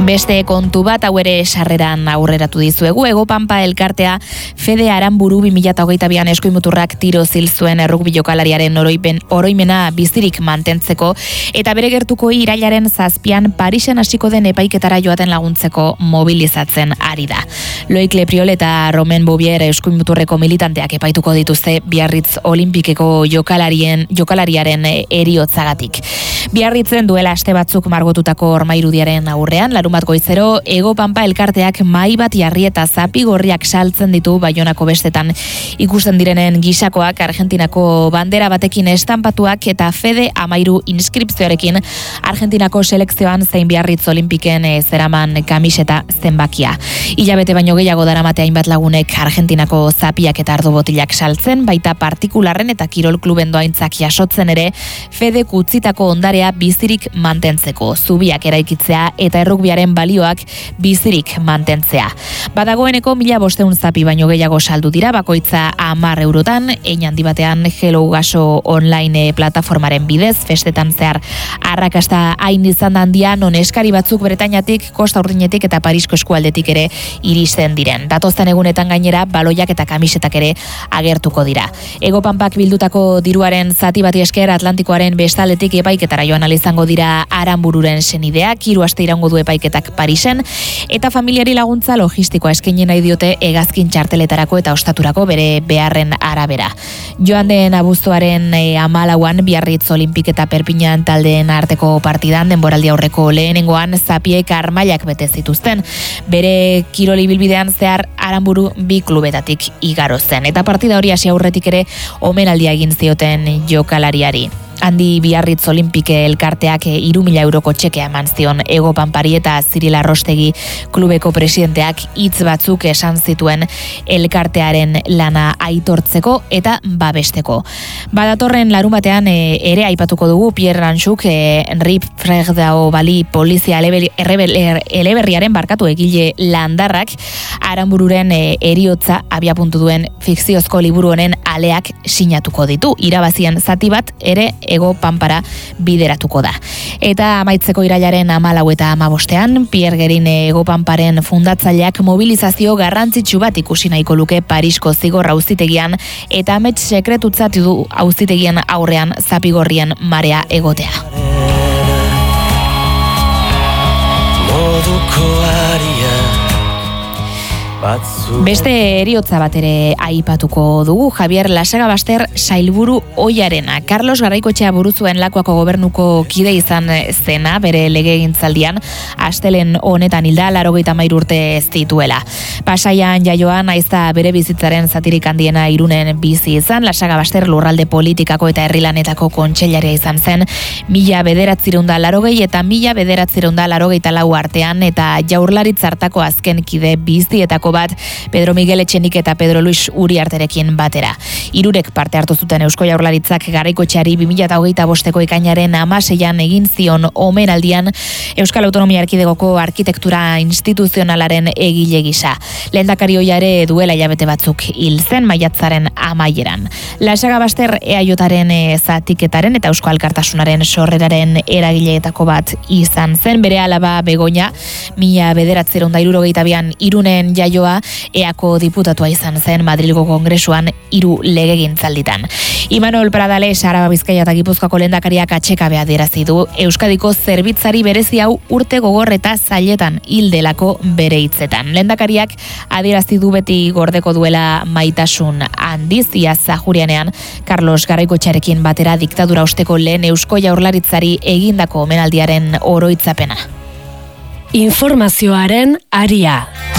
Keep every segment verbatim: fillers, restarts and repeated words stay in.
Beste kontu bat hau ere sarreran aurreratu dizuegu. Ego Pampa elkartea Fede Aranburu bi mila hogeita bian eskuimuturrak tiro zil zuen errugbi jokalariaren oroipen, oroimena bizirik mantentzeko eta bere gertuko irailaren zazpian Parisen hasiko den epaiketara joaten laguntzeko mobilizatzen ari da. Loic Lepriol eta Romain Bouvier eskuimuturreko militanteak epaituko dituzte Biarritz Olimpikeko jokalarien jokalariaren eriotzagatik. Biarritzen duela aste batzuk margotutako hormairudiaren aurrean, larunbat goizero, Ego Pampa elkarteak mahai bat jarri eta zapi gorriak saltzen ditu Baionako bestetan ikusten direnen gisakoak, Argentinako bandera batekin estanpatuak eta Fede amairu inskripzioarekin Argentinako selekzioan zein Biarritz Olimpiken e, zeraman kamiseta zenbakia. Hilabete baino gehiago daramate hainbat lagunek Argentinako zapiak eta ardo botilak saltzen, baita partikularren eta kirol kluben doaintzak jasotzen ere, Fede kutzitako ondarea bizirik mantentzeko, zubiak eraikitzea eta errugbiaren balioak bizirik mantentzea. Badagoeneko mila bosteun zapi baino gehiago saldu dira, bakoitza hamar eurotan, hein handi batean Hello Gaso online plataformaren bidez, festetan zehar arrakasta hain izan handia, non eskari batzuk Bretañatik, Kosta Urdinetik eta Parisko eskualdetik ere iristen diren. Datozen egunetan gainera baloiak eta kamisetak ere agertuko dira. Ego Pampak bildutako diruaren zati bati esker Atlantikoaren bestaldetik epaiketara joan izango dira Aranbururen senideak, hiru aste iraungo du epaiketak Parisen, eta familiari laguntza logistikoa eskaini nahi diote hegazkin txarteletarako eta ostaturako bere beharren arabera. Joan den abuztuaren e, amalauan Biarritz Olimpik eta Perpiñan taldeen arteko partidan denboraldi aurreko lehenengoan zapiek armailak bete zituzten. Bere kiroli bilbidean zehar Aranburu bi klubetatik igaro zen, eta partida hori hasi aurretik ere omenaldia egin zioten jokalariari. Handi Biarritz Olimpike elkarteak hiru mila euroko txekea eman zion Ego Pampari eta Ziril Arrostegi klubeko presidenteak hitz batzuk esan zituen elkartearen lana aitortzeko eta babesteko. Badatorren larun batean e, ere aipatuko dugu Pierre Ranchuk e, Rip Fregdao Bali polizia eleberriaren barkatu egile landarrak Aranbururen e, eriotza abiapuntu duen fikziozko liburu honen aleak sinatuko ditu. Irabazien zati bat ere Ego Pampara bideratuko da. Eta amaitzeko irailaren hamalau eta hamabostean, Pierre Gerin Ego Pamparen fundatzaileak mobilizazio garrantzitsu bat ikusi nahiko luke Parisko zigor auzitegian eta amets sekretutzat du auzitegien aurrean zapigorrien marea egotea. Beste eriotza bat ere aipatuko dugu, Javier Lasagabaster sailburu oiarena. Carlos Garraikoetxea buruzuen Lakuako gobernuko kide izan zena, bere legegintzaldian, astelen honetan hilda, laurogeita hamairu urte ez dituela. Pasaian jaioan, aizta bere bizitzaren zatirik handiena Irunen bizi izan, Lasagabaster lurralde politikako eta herrilanetako kontseilaria izan zen, mila bederatziehun eta laurogei eta mila bederatziehun eta laurogeita lau artean, eta Jaurlaritza hartako azken kide bizietako bat Pedro Miguel Etxenik eta Pedro Luis Uriarterekin batera. Hirurek parte hartu zuten Eusko Jaurlaritzak Garraikoetxeari bi mila hogeita bosteko ekainaren hamaseian egin zion omenaldian Euskal Autonomia Erkidegoko arkitektura instituzionalaren egile gisa. Lehendakari ohia ere duela hilabete batzuk hil zen maiatzaren amaieran. Lasagabaster E A Jaren zatiketaren eta Eusko Alkartasunaren sorreraren eragileetako bat izan zen, bere alaba Begoña mila bederatziehun eta hirurogeita bian Irunen jaioa Eako diputatua izan zen Madrilgo Kongresuan hiru legegintzalditan. Imanol Pradales Araba Bizkaia eta Gipuzkoako lehendakariak atxekabea adierazi du Euskadiko zerbitzari berezi hau urte gogor eta zailetan hil delako bere hitzetan. Lehendakariak adierazi du beti gordeko duela maitasun handiz, iaz Zahurianean Carlos Garraikoetxearekin batera diktadura osteko lehen Eusko Jaurlaritzari egindako omenaldiaren oroitzapena. Informazioaren aria.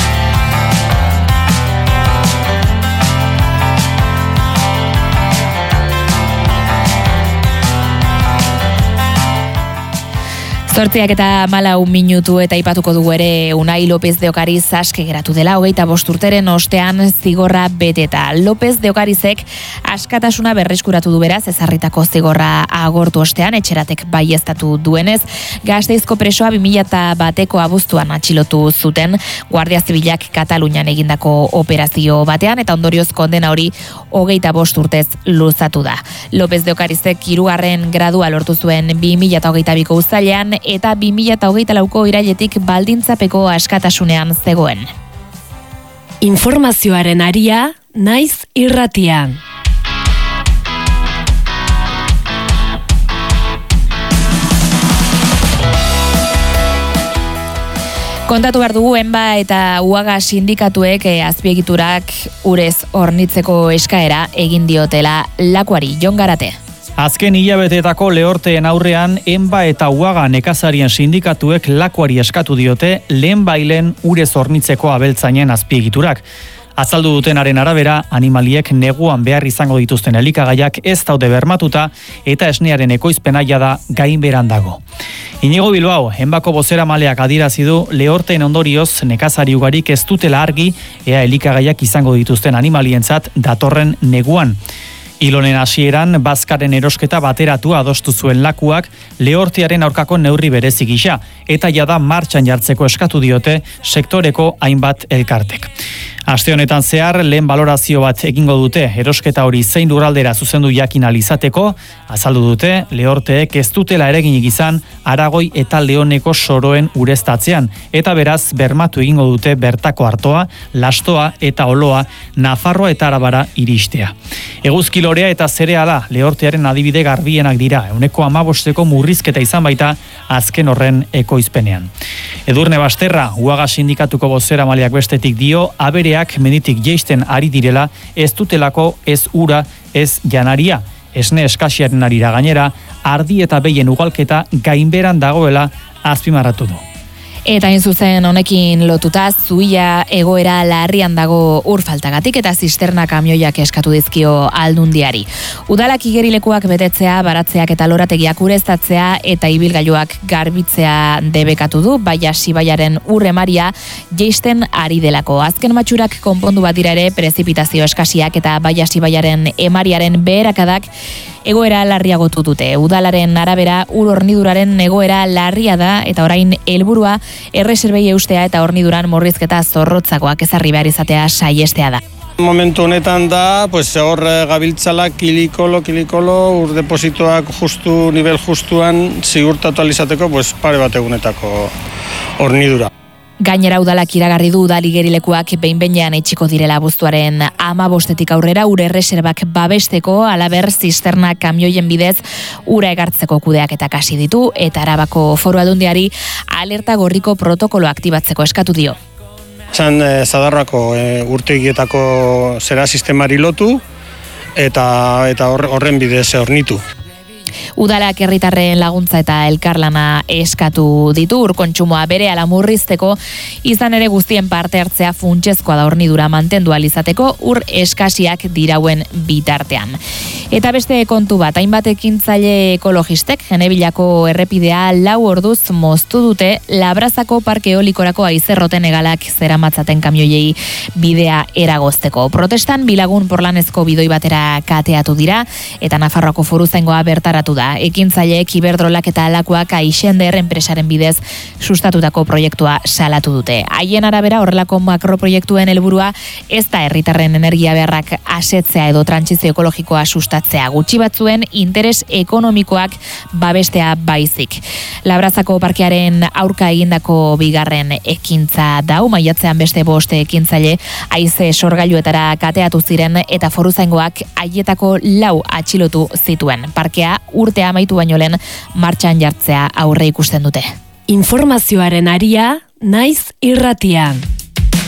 Zortziak eta malau minutu eta ipatuko dugu ere Unai López de Ocariz aske geratu dela, hogeita bost urteren ostean zigorra beteta. López de Ocarizek askatasuna berreskuratu du beraz, ezarritako zigorra agortu ostean, etxeratek baieztatu duenez, Gasteizko presoa bi mila bateko abuztuan atxilotu zuten Guardia Zibilak Katalunian egindako operazio batean, eta ondorioz kondena hori hogeita bost urtez luzatu da. López de Ocarizek hirugarren gradua lortu zuen bi mila hogeita biko uztailean, eta bi mila hogeita lauko irailetik baldintzapeko askatasunean zegoen. Informazioaren aria, naiz irratia. Kontatu behar dugu enba eta uaga sindikatuek e, azpiegiturak urez hornitzeko eskaera egin diotela Lakuari. Jon Garate. Azken hilabeteetako lehorteen aurrean enba eta uaga nekazarien sindikatuek Lakuari eskatu diote lehenbailen urez hornitzeko abeltzainen azpiegiturak. Azaldu dutenaren arabera, animaliek neguan behar izango dituzten elikagaiak ez daude bermatuta eta esnearen ekoizpena jada gainbeheran dago. Inigo Bilbao, enbako bozeramaleak adierazi du lehorteen ondorioz nekazari ugarik ez dutela argi ea elikagaiak izango dituzten animalientzat datorren neguan. Ilonen hasieran bazkaren erosketa bateratua adostu zuen Lakuak lehortearen aurkako neurri berezi gisa eta jada martxan jartzeko eskatu diote sektoreko hainbat elkartek. Aste honetan zehar lehen balorazio bat egingo dute erosketa hori zein lurraldera zuzendu jakin ahal izateko, azaldu dute lehorteek ez dutela ereginik izan Aragoi eta Leoneko soroen ureztatzean eta beraz bermatu egingo dute bertako artoa, lastoa eta oloa Nafarroa eta Arabara iristea. Eguzkilorea eta zereala lehortearen adibide garbienak dira, ehuneko hamabosteko murrizketa izan baita azken horren ekoizpenean. Edurne Basterra, uaga sindikatuko bozeramaleak bestetik dio, abereak menditik jeisten ari direla, ez dutelako ez ura, ez janaria. Esne eskasiaren arira gainera, ardi eta behien ugalketa gainberan dagoela azpimarratu du. Eta hain zuzen honekin lotuta zuia egoera larrian dago urfaltagatik eta zisterna kamioiak eskatu dizkio Aldundiari. Udalak igerilekuak betetzea, baratzeak eta lorategiak ureztatzea eta ibilgailuak garbitzea debekatu du, baina Sibaiaren urremaria jeisten ari delako. Azken matxurak konpondu bat dira ere prezipitazio eskasiak eta baina Sibaiaren emariaren beherakadak egoera larriagotu dute. Udalaren arabera ur horniduraren egoera larria da eta orain helburua erreserbei eustea eta horniduran morrizketa zorrotzagoak ezarri behar izatea saihestea da. Momentu honetan da, pues hor gabiltzala kilikolo, kilikolo, ur depositoak justu, nivel justuan ziurtatu alizateko, pues pare bat egunetako hornidura. Gainera udalak iragarri du udal igerilekuak behin-behinean etxiko direla abuztuaren hamabostetik aurrera ure erreserbak babesteko, halaber zisterna kamioien bidez ura egartzeko kudeaketak hasi ditu eta Arabako Foru Aldundiari alerta gorriko protokolo aktibatzeko eskatu dio. Zan e, Zadarrako e, urtegietako zera sistemari lotu eta eta horren bidez hornitu. Udalak herritarren laguntza eta elkarlana eskatu ditu urkontsumoa berehala murrizteko, izan ere guztien parte hartzea funtsezkoa da hornidura mantendu ahal izateko ur eskasiak dirauen bitartean. Eta beste kontu bat, hainbat ekintzaile ekologistek Genebilako errepidea lau orduz moztu dute Labrazako parke eolikorako aizerroten egalak zeramatzaten kamioiei bidea eragozteko. Protestan bilagun porlanezko bidoi batera kateatu dira eta Nafarroako Foruzaingoa bertaratu da. Ekintzaileek Iberdrolak eta Lakuak Aixender enpresaren bidez sustatutako proiektua salatu dute. Haien arabera horrelako makroproiektuen helburua ez da herritarren energia beharrak asetzea edo trantsizio ekologikoa sustatzea, gutxi batzuen interes ekonomikoak babestea baizik. Labrazako parkearen aurka egindako bigarren ekintza dau, maiatzean beste boste ekintzaile haize sorgailuetara kateatu ziren eta Foruzaingoak haietako lau atxilotu zituen. Parkea urtea amaitu baino lehen martxan jartzea aurre ikusten dute. Informazioaren aria, naiz irratia.